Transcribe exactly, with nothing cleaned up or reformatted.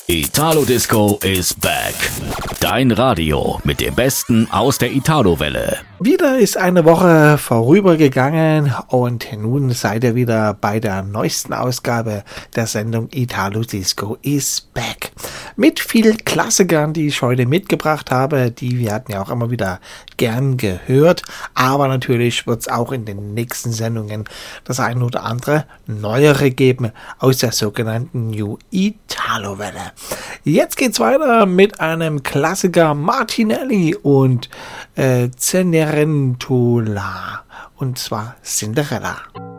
Italo Disco is back. Dein Radio mit dem Besten aus der Italo-Welle. Wieder ist eine Woche vorübergegangen und nun seid ihr wieder bei der neuesten Ausgabe der Sendung Italo Disco is back. Mit vielen Klassikern, die ich heute mitgebracht habe, die werden ja auch immer wieder gern gehört. Aber natürlich wird es auch in den nächsten Sendungen das ein oder andere Neuere geben aus der sogenannten New Italo-Welle. Jetzt geht's weiter mit einem Klassiker Martinelli und äh, Cenerentola, und zwar Cinderella.